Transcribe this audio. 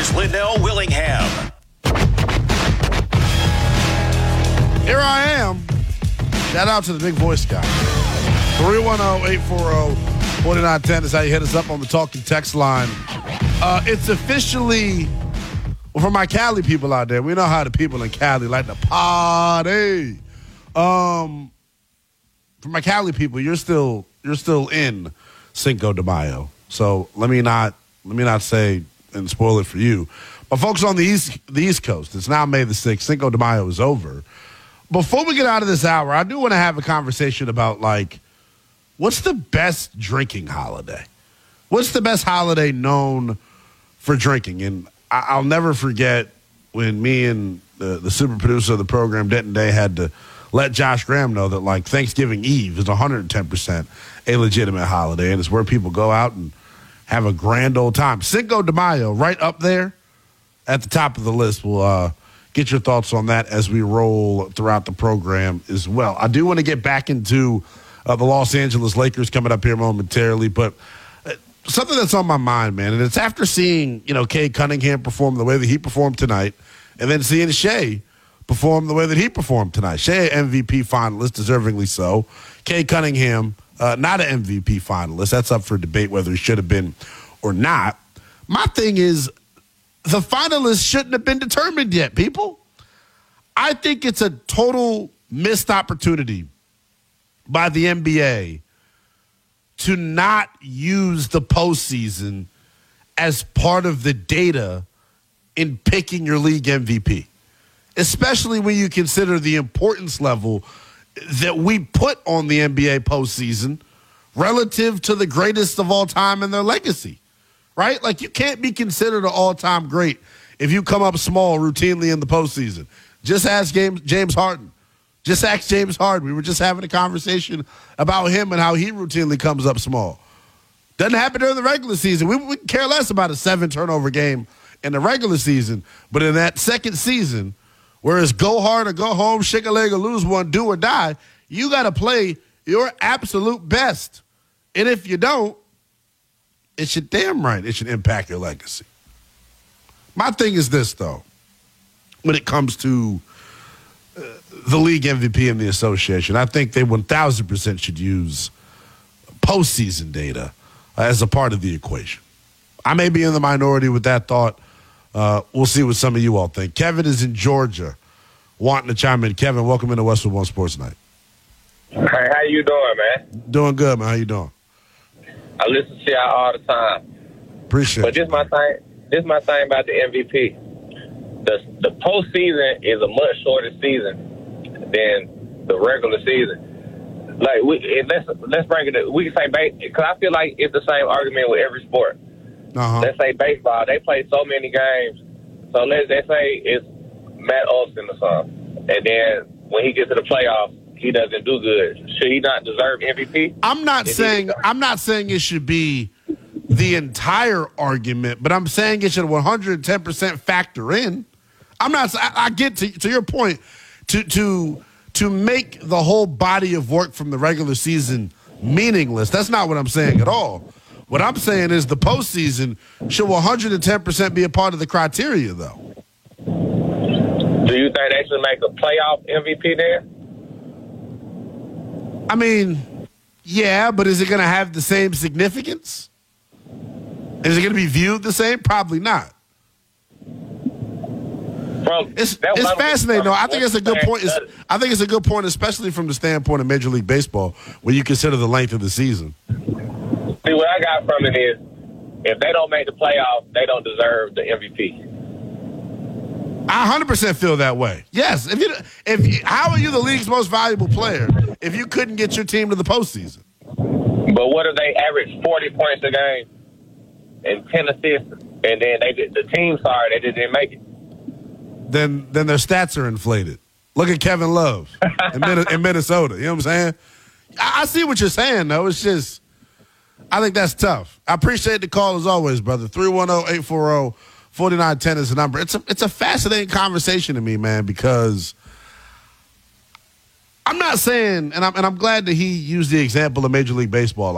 here's Linnell Willingham. Here I am. Shout out to the big voice guy. 310-840-4910 is how you hit us up on the talking text line. It's officially, well, for my Cali people out there, we know how the people in Cali like to party. For my Cali people, you're still in Cinco de Mayo. So let me not say and spoil it for you. But folks on the East Coast, it's now May the 6th. Cinco de Mayo is over. Before we get out of this hour, I do want to have a conversation about, like, what's the best drinking holiday? What's the best holiday known for drinking? And I'll never forget when me and the super producer of the program, Denton Day, had to let Josh Graham know that, like, Thanksgiving Eve is 110% a legitimate holiday, and it's where people go out and have a grand old time. Cinco de Mayo, right up there at the top of the list. We'll get your thoughts on that as we roll throughout the program as well. I do want to get back into the Los Angeles Lakers coming up here momentarily, but something that's on my mind, man, and it's after seeing, Cade Cunningham perform the way that he performed tonight, and then seeing Shea perform the way that he performed tonight. Shea, MVP finalist, deservingly so. Cade Cunningham, not an MVP finalist. That's up for debate whether he should have been or not. My thing is, the finalists shouldn't have been determined yet, people. I think it's a total missed opportunity by the NBA to not use the postseason as part of the data in picking your league MVP, especially when you consider the importance level that we put on the NBA postseason relative to the greatest of all time and their legacy. Right? Like, you can't be considered an all-time great if you come up small routinely in the postseason. Just ask James Harden. Just ask James Harden. We were just having a conversation about him and how he routinely comes up small. Doesn't happen during the regular season. We care less about a 7-turnover game in the regular season. But in that second season, where it's go hard or go home, shake a leg or lose one, do or die, you got to play your absolute best. And if you don't, it should impact your legacy. My thing is this, though, when it comes to the league MVP and the association, I think they 1,000% should use postseason data as a part of the equation. I may be in the minority with that thought. We'll see what some of you all think. Kevin is in Georgia wanting to chime in. Kevin, welcome into Westwood One Sports Night. Hey, how you doing, man? Doing good, man. How you doing? I listen to y'all all the time. Appreciate it. But this my thing about the MVP. The postseason is a much shorter season than the regular season. Like, let's break it. We can say because I feel like it's the same argument with every sport. Uh-huh. Let's say baseball, they play so many games. So let's say it's Matt Olson or something, and then when he gets to the playoffs, he doesn't do good. Should he not deserve MVP? I'm not saying it should be the entire argument, but I'm saying it should 110% factor in. I get to your point to make the whole body of work from the regular season meaningless. That's not what I'm saying at all. What I'm saying is the postseason should 110% be a part of the criteria, though. Do you think they should make a playoff MVP there? I mean, yeah, but is it going to have the same significance? Is it going to be viewed the same? Probably not. It's fascinating, though. I think it's a good point. I think it's a good point, especially from the standpoint of Major League Baseball, when you consider the length of the season. See, what I got from it is, if they don't make the playoffs, they don't deserve the MVP. I 100% feel that way. Yes. How are you the league's most valuable player if you couldn't get your team to the postseason? But what if they average 40 points a game and 10 assists, and then the team, they didn't make it? Then their stats are inflated. Look at Kevin Love in Minnesota. You know what I'm saying? I see what you're saying, though. It's just, I think that's tough. I appreciate the call as always, brother. 310-840-4910 is the number. It's a fascinating conversation to me, man, because I'm not saying, and I'm glad that he used the example of Major League Baseball.